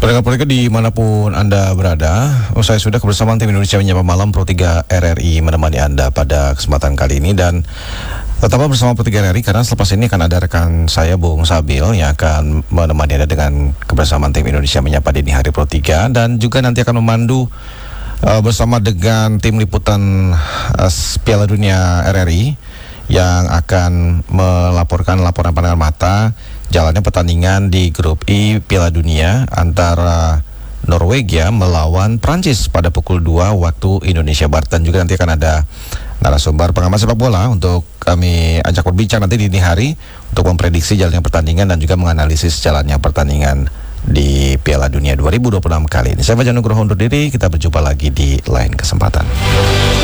Pendengar-pendengar dimanapun Anda berada, saya sudah kebersamaan tim Indonesia Menyapa Malam Pro 3 RRI menemani Anda pada kesempatan kali ini. Dan tetaplah bersama Pro 3 RRI karena selepas ini akan ada rekan saya Bung Sabil yang akan menemani Anda dengan kebersamaan tim Indonesia Menyapa Dini Hari Pro 3. Dan juga nanti akan memandu bersama dengan tim liputan Piala Dunia RRI yang akan melaporkan laporan pandangan mata jalannya pertandingan di grup I Piala Dunia antara Norwegia melawan Prancis pada pukul 2 waktu Indonesia Barat. Dan juga nanti akan ada narasumber pengamat sepak bola untuk kami ajak berbincang nanti di dini hari untuk memprediksi jalannya pertandingan dan juga menganalisis jalannya pertandingan di Piala Dunia 2026 kali ini. Saya Fajar Nugroho undur diri, kita berjumpa lagi di lain kesempatan.